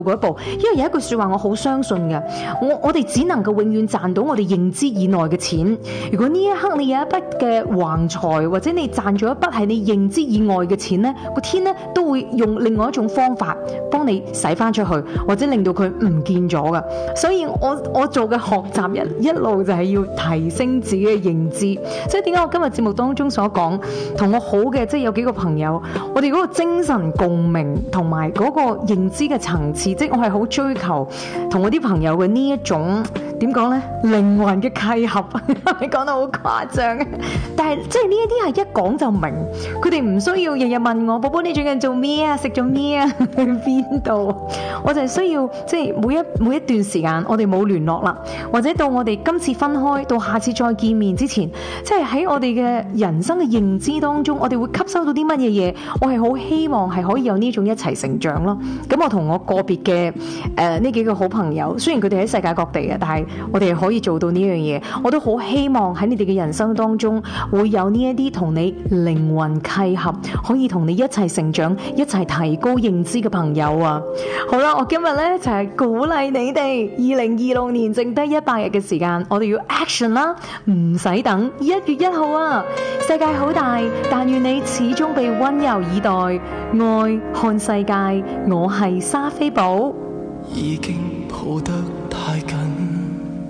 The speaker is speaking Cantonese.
嗰一步，因為有一句說話我好相信嘅，我哋只能夠永遠賺到我哋認知以內嘅錢。如果呢一刻你有一筆嘅橫財，或者你賺咗一筆係你認知以外嘅錢呢，個天呢都會用另外一種方法幫你使翻出去，或者令到佢唔見咗噶。所以我做嘅學習一路就係要提升自己嘅認知。所以點解我今日節目當中所講同我好嘅，即係有幾個朋友，我哋嗰個精神共鳴同埋嗰個認知嘅層次。即我係好追求同我啲朋友嘅呢一種點講呢？靈魂嘅契合，你講得好誇張。但係即係呢一啲係一講就明，佢哋唔需要日日問我，寶寶你最近做咩啊？食咗咩啊？去邊度？我就係需要即係每一段時間我哋冇聯絡啦，或者到我哋今次分開，到下次再見面之前，即係喺我哋嘅人生嘅認知當中，我哋會吸收到啲乜嘢嘢？我係好希望係可以有呢種一齊成長咯。咁我同我個別嘅呢幾個好朋友，雖然佢哋喺世界各地嘅，但係我哋可以做到呢樣嘢。我都好希望喺你哋嘅人生當中會有呢一啲同你靈魂契合，可以同你一齊成長、一齊提高認知嘅朋友啊！好啦，我今日呢就係鼓勵你哋，2026年剩低100日嘅時間，我哋要 action 啦，唔使等1月1號啊！世界好大，但願你始終被溫柔以待。愛看世界，我係莎菲寶。 已經抱得太緊，